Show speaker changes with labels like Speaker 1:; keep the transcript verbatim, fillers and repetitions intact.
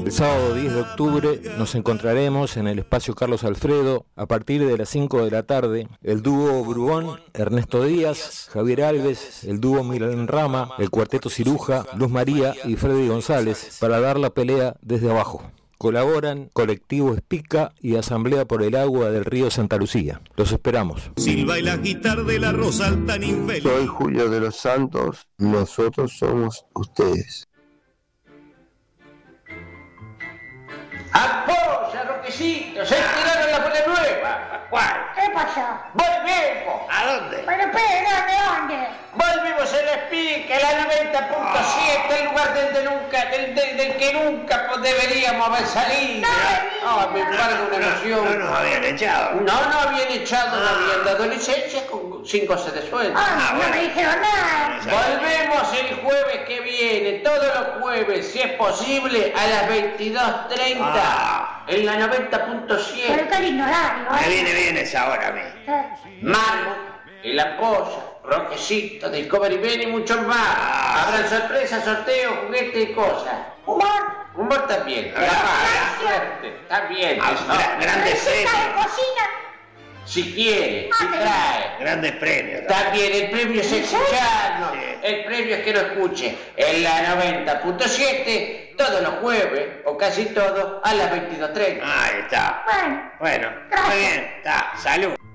Speaker 1: El sábado diez de octubre nos encontraremos en el espacio Carlos Alfredo a partir de las cinco de la tarde. El dúo Brugón, Ernesto Díaz, Javier Alves, el dúo Milan Rama, el cuarteto Ciruja, Luz María y Freddy González para dar la pelea desde abajo. Colaboran Colectivo Espica y Asamblea por el Agua del Río Santa Lucía. Los esperamos.
Speaker 2: Silva y la guitarra de la Rosa tan infeliz.
Speaker 3: Soy Julio de los Santos, nosotros somos ustedes.
Speaker 4: ¡Apoya, Roquecito! ¡Se tiraron la bola nueva! ¿Cuál?
Speaker 5: ¿Qué pasó?
Speaker 4: ¡Volvemos!
Speaker 5: ¿A dónde? Pero espera, ¿de dónde?
Speaker 4: Volvimos a la Espica, la noventa punto siete, el lugar del, de nunca, del, del, del que nunca deberíamos haber salido.
Speaker 5: No,
Speaker 4: no me embargo una emoción.
Speaker 6: No nos habían echado.
Speaker 4: No, no habían echado, no habían dado licencia con cinco se de sueldo.
Speaker 5: Ah, no
Speaker 6: bueno.
Speaker 5: me dijeron nada.
Speaker 4: Volvemos el jueves que viene, todos los jueves, si es posible, a las veintidós treinta,
Speaker 6: Ah.
Speaker 4: en la noventa punto
Speaker 5: Pero
Speaker 4: siete.
Speaker 5: qué lindo horario,
Speaker 6: Me
Speaker 5: ¿eh?
Speaker 6: viene bien esa hora a mí.
Speaker 5: Eh,
Speaker 4: Marmo, el Ampolla, Roquecito, Discovery Ben y muchos más.
Speaker 6: Ah.
Speaker 4: Habrán sorpresas, sorteos, juguetes y cosas.
Speaker 5: Humor.
Speaker 4: Humor también.
Speaker 6: Ah,
Speaker 4: La
Speaker 5: gracias.
Speaker 4: suerte, también.
Speaker 6: Ah,
Speaker 4: ¿no?
Speaker 6: gra- grandes
Speaker 5: ¿Receta de
Speaker 6: premios.
Speaker 5: cocina?
Speaker 4: Si quiere, si
Speaker 5: Ah,
Speaker 4: trae.
Speaker 6: Grandes premios.
Speaker 4: También el premio es escucharnos.
Speaker 6: Sí.
Speaker 4: El premio es que lo escuche en la noventa punto siete todos los jueves, o casi todos, a las veintidós treinta.
Speaker 6: Ahí está.
Speaker 5: Bueno,
Speaker 6: Bueno,
Speaker 5: Gracias.
Speaker 6: muy bien. Está. Salud.